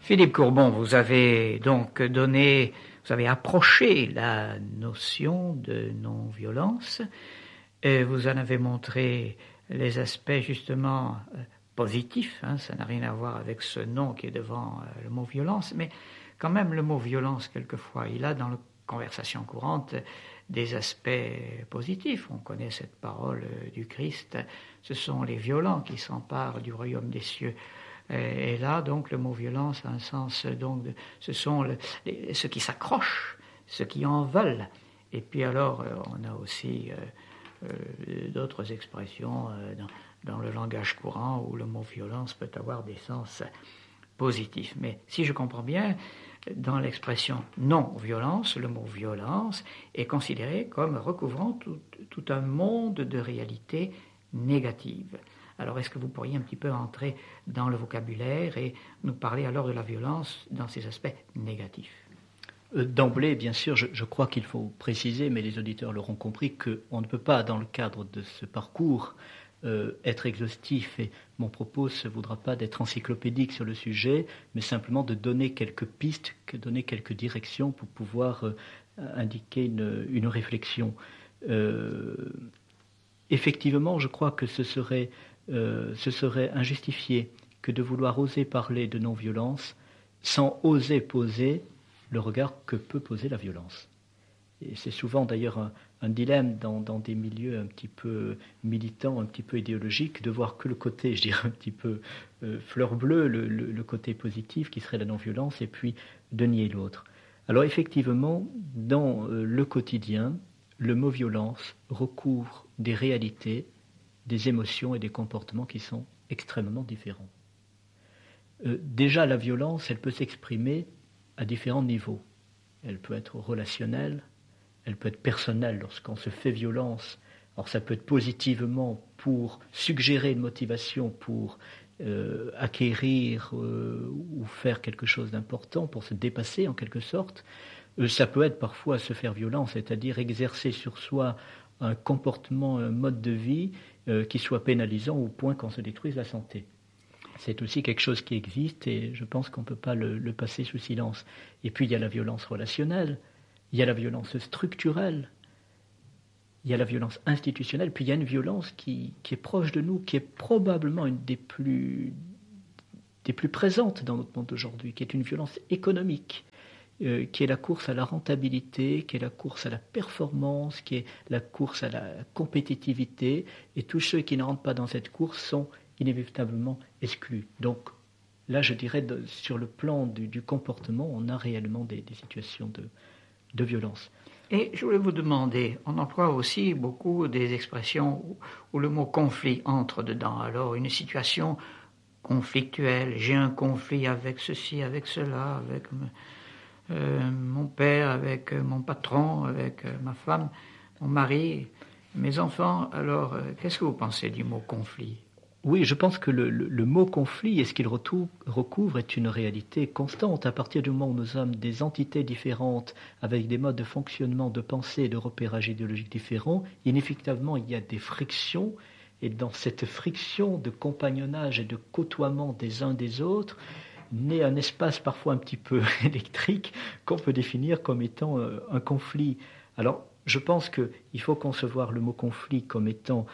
Philippe Courbon, vous avez donc vous avez approché la notion de non-violence. Vous en avez montré les aspects justement positifs. Ça n'a rien à voir avec ce non qui est devant le mot violence, mais quand même le mot violence, quelquefois, il a dans la conversation courante des aspects positifs. On connaît cette parole du Christ, ce sont les violents qui s'emparent du royaume des cieux. Et là, donc, le mot violence a un sens, donc, ce sont ceux qui s'accrochent, ceux qui en veulent. Et puis alors, on a aussi d'autres expressions dans le langage courant où le mot violence peut avoir des sens positifs. Mais si je comprends bien, dans l'expression non-violence, le mot violence est considéré comme recouvrant tout un monde de réalités négatives. Alors, est-ce que vous pourriez un petit peu entrer dans le vocabulaire et nous parler alors de la violence dans ses aspects négatifs? D'emblée, bien sûr, je crois qu'il faut préciser, mais les auditeurs l'auront compris, qu'on ne peut pas, dans le cadre de ce parcours, être exhaustif. Et mon propos ne voudra pas d'être encyclopédique sur le sujet, mais simplement de donner quelques pistes, donner quelques directions pour pouvoir indiquer une réflexion. Effectivement, je crois que ce serait injustifié que de vouloir oser parler de non-violence sans oser poser le regard que peut poser la violence. Et c'est souvent d'ailleurs un dilemme dans des milieux un petit peu militants, un petit peu idéologiques, de voir que le côté, je dirais, un petit peu fleur bleue, le côté positif qui serait la non-violence, et puis de nier l'autre. Alors effectivement, dans le quotidien, le mot violence recouvre des réalités, des émotions et des comportements qui sont extrêmement différents. Déjà, la violence, elle peut s'exprimer à différents niveaux. Elle peut être relationnelle, elle peut être personnelle lorsqu'on se fait violence. Alors ça peut être positivement pour suggérer une motivation pour acquérir ou faire quelque chose d'important, pour se dépasser en quelque sorte. Ça peut être parfois se faire violence, c'est-à-dire exercer sur soi un comportement, un mode de vie qui soit pénalisant au point qu'on se détruise la santé. C'est aussi quelque chose qui existe et je pense qu'on ne peut pas le passer sous silence. Et puis il y a la violence relationnelle, il y a la violence structurelle, il y a la violence institutionnelle, puis il y a une violence qui est proche de nous, qui est probablement une des plus présentes dans notre monde d'aujourd'hui, qui est une violence économique, qui est la course à la rentabilité, qui est la course à la performance, qui est la course à la compétitivité, et tous ceux qui ne rentrent pas dans cette course sont inévitablement exclus. Donc là, je dirais, sur le plan du comportement, on a réellement des situations de violence. Et je voulais vous demander, on emploie aussi beaucoup des expressions où le mot conflit entre dedans. Alors, une situation conflictuelle, j'ai un conflit avec ceci, avec cela, avec mon père, avec mon patron, avec ma femme, mon mari, mes enfants. Alors, qu'est-ce que vous pensez du mot conflit ? Oui, je pense que le mot conflit et ce qu'il recouvre est une réalité constante. À partir du moment où nous sommes des entités différentes, avec des modes de fonctionnement, de pensée et de repérage idéologique différents, inévitablement il y a des frictions. Et dans cette friction de compagnonnage et de côtoiement des uns des autres, naît un espace parfois un petit peu électrique qu'on peut définir comme étant un conflit. Alors, je pense qu'il faut concevoir le mot conflit comme étant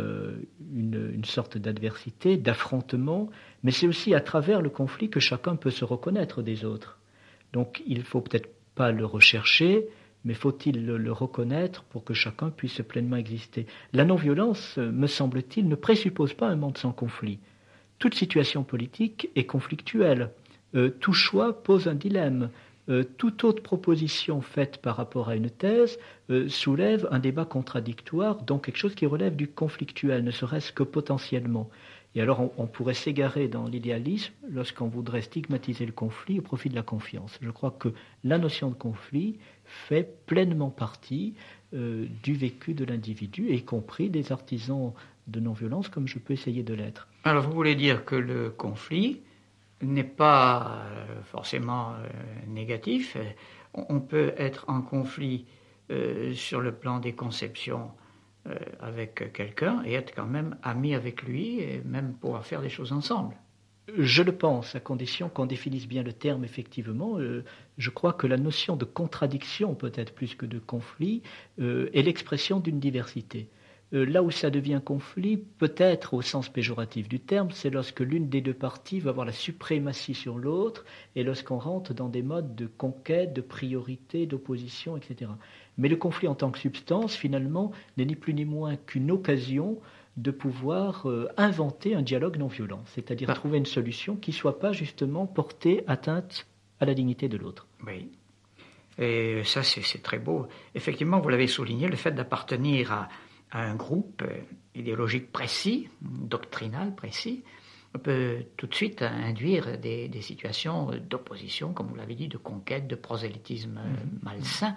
une sorte d'adversité, d'affrontement, mais c'est aussi à travers le conflit que chacun peut se reconnaître des autres. Donc il ne faut peut-être pas le rechercher, mais faut-il le reconnaître pour que chacun puisse pleinement exister. La non-violence, me semble-t-il, ne présuppose pas un monde sans conflit. Toute situation politique est conflictuelle. Tout choix pose un dilemme. Toute autre proposition faite par rapport à une thèse soulève un débat contradictoire, donc quelque chose qui relève du conflictuel, ne serait-ce que potentiellement. Et alors on pourrait s'égarer dans l'idéalisme lorsqu'on voudrait stigmatiser le conflit au profit de la confiance. Je crois que la notion de conflit fait pleinement partie du vécu de l'individu, y compris des artisans de non-violence comme je peux essayer de l'être. Alors vous voulez dire que le conflit n'est pas forcément négatif. On peut être en conflit sur le plan des conceptions avec quelqu'un et être quand même ami avec lui et même pouvoir faire des choses ensemble. Je le pense, à condition qu'on définisse bien le terme, effectivement. Je crois que la notion de contradiction, peut-être plus que de conflit, est l'expression d'une diversité. Là où ça devient conflit, peut-être au sens péjoratif du terme, c'est lorsque l'une des deux parties va avoir la suprématie sur l'autre et lorsqu'on rentre dans des modes de conquête, de priorité, d'opposition, etc. Mais le conflit en tant que substance, finalement, n'est ni plus ni moins qu'une occasion de pouvoir inventer un dialogue non violent, c'est-à-dire trouver une solution qui ne soit pas justement portée atteinte à la dignité de l'autre. Oui, et ça c'est très beau. Effectivement, vous l'avez souligné, le fait d'appartenir à un groupe idéologique précis, doctrinal précis, peut tout de suite induire des situations d'opposition, comme vous l'avez dit, de conquête, de prosélytisme malsain.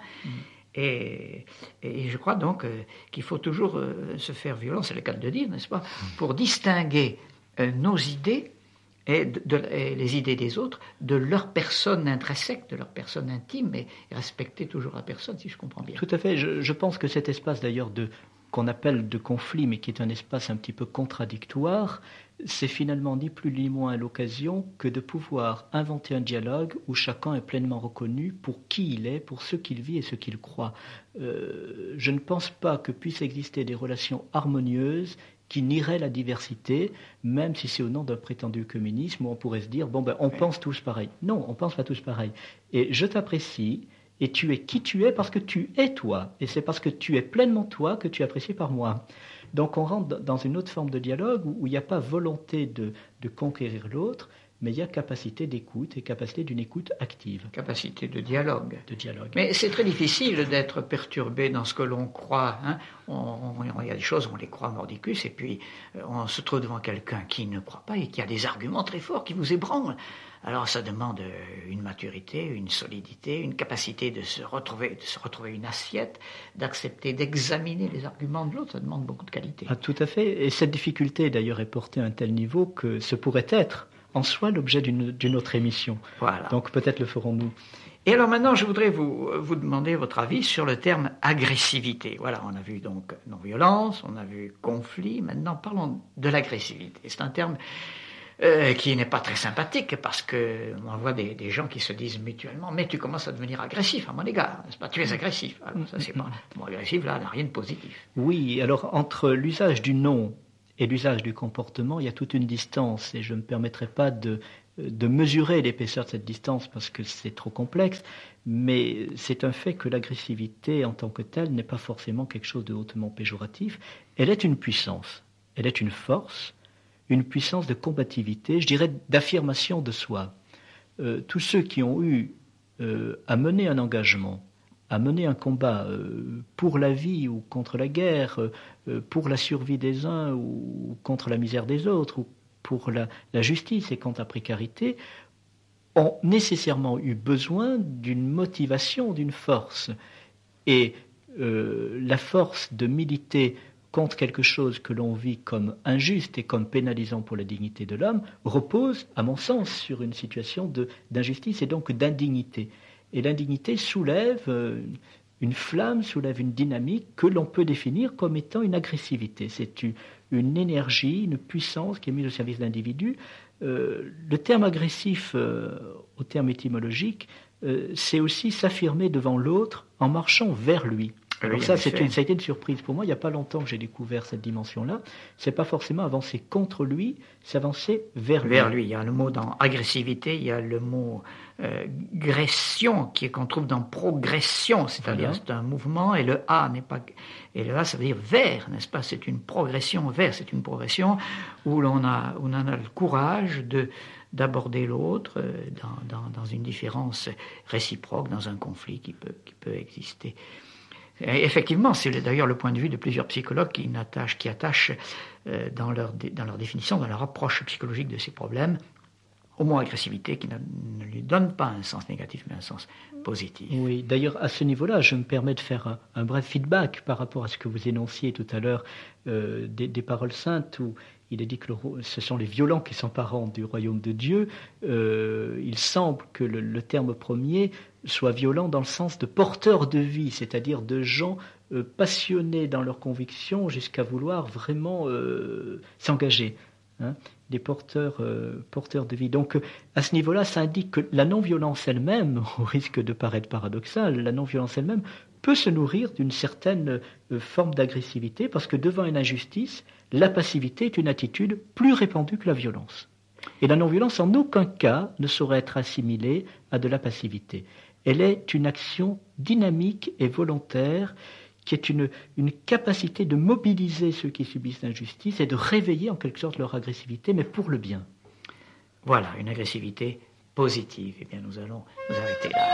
Et je crois donc qu'il faut toujours se faire violence, c'est le cas de le dire, n'est-ce pas, pour distinguer nos idées et les idées des autres de leur personne intrinsèque, de leur personne intime, et respecter toujours la personne, si je comprends bien. Tout à fait. Je pense que cet espace d'ailleurs qu'on appelle de conflit, mais qui est un espace un petit peu contradictoire, c'est finalement ni plus ni moins l'occasion que de pouvoir inventer un dialogue où chacun est pleinement reconnu pour qui il est, pour ce qu'il vit et ce qu'il croit. Je ne pense pas que puissent exister des relations harmonieuses qui nieraient la diversité, même si c'est au nom d'un prétendu communisme où on pourrait se dire, on pense tous pareil. Non, on pense pas tous pareil. Et je t'apprécie, et tu es qui tu es parce que tu es toi. Et c'est parce que tu es pleinement toi que tu es apprécié par moi. Donc on rentre dans une autre forme de dialogue où il n'y a pas volonté de conquérir l'autre, mais il y a capacité d'écoute et capacité d'une écoute active. Capacité de dialogue. De dialogue. Mais c'est très difficile d'être perturbé dans ce que l'on croit. Hein. Il y a des choses, on les croit mordicus, et puis on se trouve devant quelqu'un qui ne croit pas et qui a des arguments très forts qui vous ébranlent. Alors ça demande une maturité, une solidité, une capacité de se retrouver une assiette, d'accepter, d'examiner les arguments de l'autre. Ça demande beaucoup de qualité. Ah, tout à fait. Et cette difficulté d'ailleurs est portée à un tel niveau que ce pourrait être en soi l'objet d'une autre émission. Voilà. Donc peut-être le ferons-nous. Et alors maintenant, je voudrais vous demander votre avis sur le terme agressivité. Voilà, on a vu donc non-violence, on a vu conflit. Maintenant, parlons de l'agressivité. C'est un terme qui n'est pas très sympathique parce que on voit des gens qui se disent mutuellement, mais tu commences à devenir agressif à mon égard, n'est-ce pas? Tu es agressif. Alors ça, c'est pas bon, agressif là, n'a rien de positif. Oui, alors entre l'usage du nom et l'usage du comportement, il y a toute une distance et je ne me permettrai pas de mesurer l'épaisseur de cette distance parce que c'est trop complexe, mais c'est un fait que l'agressivité en tant que telle n'est pas forcément quelque chose de hautement péjoratif. Elle est une puissance, elle est une force, une puissance de combativité, je dirais d'affirmation de soi. Tous ceux qui ont eu à mener un engagement, à mener un combat pour la vie ou contre la guerre, pour la survie des uns ou contre la misère des autres, ou pour la justice et contre la précarité, ont nécessairement eu besoin d'une motivation, d'une force. Et la force de militer contre quelque chose que l'on vit comme injuste et comme pénalisant pour la dignité de l'homme repose, à mon sens, sur une situation d'injustice et donc d'indignité. Et l'indignité soulève une flamme, soulève une dynamique que l'on peut définir comme étant une agressivité. C'est une énergie, une puissance qui est mise au service de l'individu. Le terme agressif, au terme étymologique, c'est aussi s'affirmer devant l'autre en marchant vers lui. Alors oui, ça a été une surprise pour moi. Il n'y a pas longtemps que j'ai découvert cette dimension-là. C'est pas forcément avancer contre lui, c'est avancer vers lui. Vers lui. Il y a le mot dans agressivité, il y a le mot gression qu'on trouve dans progression, c'est-à-dire c'est un mouvement et le A n'est pas et le A ça veut dire vers, n'est-ce pas? C'est une progression vers, c'est une progression où l'on a le courage d'aborder l'autre dans une différence réciproque, dans un conflit qui peut exister. Et effectivement, c'est d'ailleurs le point de vue de plusieurs psychologues qui attachent dans leur définition, dans leur approche psychologique de ces problèmes, au mot agressivité qui ne lui donne pas un sens négatif, mais un ssens positif. Oui, d'ailleurs, à ce niveau-là, je me permets de faire un bref feedback par rapport à ce que vous énonciez tout à l'heure des paroles saintes où il est dit que ce sont les violents qui s'emparent du royaume de Dieu. Il semble que le terme premier soit violent dans le sens de porteurs de vie, c'est-à-dire de gens passionnés dans leurs convictions jusqu'à vouloir vraiment s'engager. Hein. porteurs de vie. Donc à ce niveau-là, ça indique que la non-violence elle-même, au risque de paraître paradoxal, la non-violence elle-même peut se nourrir d'une certaine forme d'agressivité, parce que devant une injustice, la passivité est une attitude plus répandue que la violence. Et la non-violence, en aucun cas, ne saurait être assimilée à de la passivité. Elle est une action dynamique et volontaire qui est une capacité de mobiliser ceux qui subissent l'injustice et de réveiller en quelque sorte leur agressivité, mais pour le bien. Voilà, une agressivité positive. Eh bien, nous allons nous arrêter là.